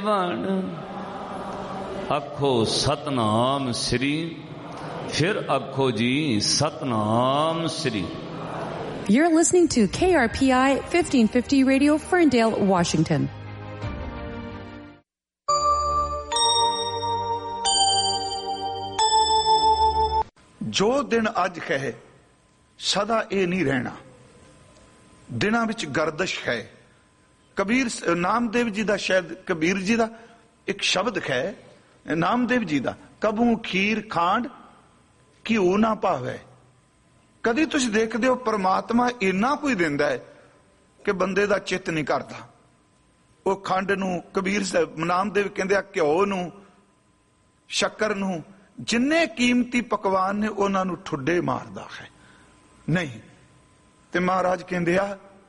ਆਖੋ ਸਤਨਾਮ ਸ੍ਰੀ, ਫਿਰ ਆਖੋ ਜੀ ਸਤਨਾਮ ਸ੍ਰੀ। You're listening to KRPI 1550 Radio, Ferndale, Washington. ਜੋ ਦਿਨ ਅੱਜ ਕਹੇ ਸਦਾ ਇਹ ਨਹੀਂ ਰਹਿਣਾ, ਦਿਨਾਂ ਵਿੱਚ ਗਰਦਸ਼ ਹੈ। ਕਬੀਰ ਨਾਮਦੇਵ ਜੀ ਦਾ, ਸ਼ਾਇਦ ਕਬੀਰ ਜੀ ਦਾ ਇੱਕ ਸ਼ਬਦ ਹੈ ਨਾਮਦੇਵ ਜੀ ਦਾ, ਕਬੂ ਖੀਰ ਖਾਂਡ ਘਿਓ ਨਾ ਭਾਵੇ। ਕਦੀ ਤੁਸੀਂ ਦੇਖਦੇ ਹੋ ਪਰਮਾਤਮਾ ਇੰਨਾ ਕੁਝ ਦਿੰਦਾ ਹੈ ਕਿ ਬੰਦੇ ਦਾ ਚਿੱਤ ਨਹੀਂ ਕਰਦਾ। ਉਹ ਖੰਡ ਨੂੰ, ਕਬੀਰ ਨਾਮਦੇਵ ਕਹਿੰਦੇ ਆ ਘਿਓ ਨੂੰ, ਸ਼ੱਕਰ ਨੂੰ, ਜਿੰਨੇ ਕੀਮਤੀ ਪਕਵਾਨ ਨੇ ਉਹਨਾਂ ਨੂੰ ਠੁੱਡੇ ਮਾਰਦਾ ਹੈ। ਨਹੀਂ ਤੇ ਮਹਾਰਾਜ ਕਹਿੰਦੇ ਆ